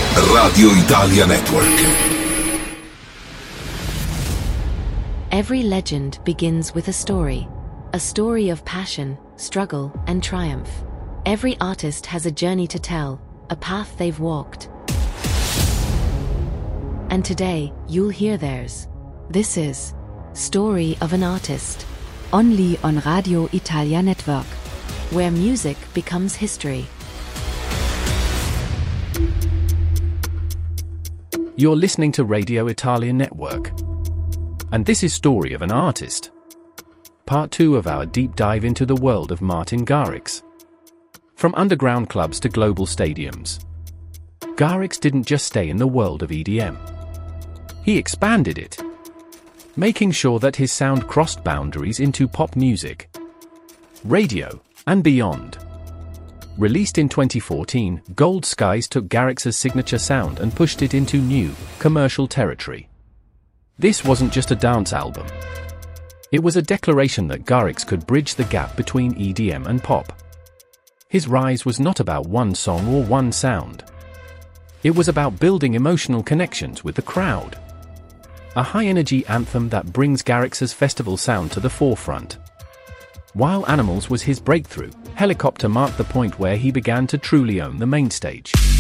Radio Italia Network. Every legend begins with a story of passion, struggle, and triumph. Every artist has a journey to tell, a path they've walked. And today, you'll hear theirs. This is Story of an Artist. Only on Radio Italia Network, where music becomes history. You're listening to Radio Italia Network. And this is Story of an Artist. Part 2 of our deep dive into the world of Martin Garrix. From underground clubs to global stadiums, Garrix didn't just stay in the world of EDM. He expanded it, making sure that his sound crossed boundaries into pop music, radio, and beyond. Released in 2014, Gold Skies took Garrix's signature sound and pushed it into new, commercial territory. This wasn't just a dance album. It was a declaration that Garrix could bridge the gap between EDM and pop. His rise was not about one song or one sound. It was about building emotional connections with the crowd. A high-energy anthem that brings Garrix's festival sound to the forefront. While Animals was his breakthrough, Helicopter marked the point where he began to truly own the main stage.